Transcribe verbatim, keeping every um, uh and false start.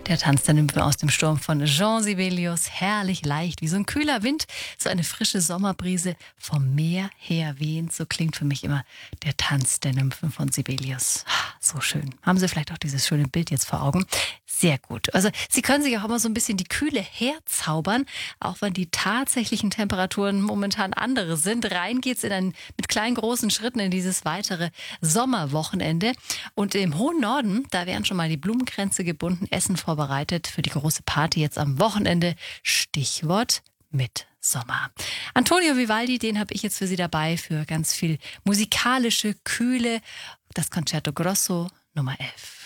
Der Tanz der Nymphen aus dem Sturm von Jean Sibelius. Herrlich leicht, wie so ein kühler Wind, so eine frische Sommerbrise vom Meer her wehend. So klingt für mich immer der Tanz der Nymphen von Sibelius. So schön. Haben Sie vielleicht auch dieses schöne Bild jetzt vor Augen? Sehr gut. Also Sie können sich auch immer so ein bisschen die Kühle herzaubern, auch wenn die tatsächlichen Temperaturen momentan andere sind. Rein geht's in ein, mit kleinen, großen Schritten in dieses weitere Sommerwochenende. Und im hohen Norden, da werden schon mal die Blumenkränze gebunden, Essen vorbereitet für die große Party jetzt am Wochenende. Stichwort Mitsommer. Antonio Vivaldi, den habe ich jetzt für Sie dabei für ganz viel musikalische Kühle. Das Concerto Grosso Nummer elf.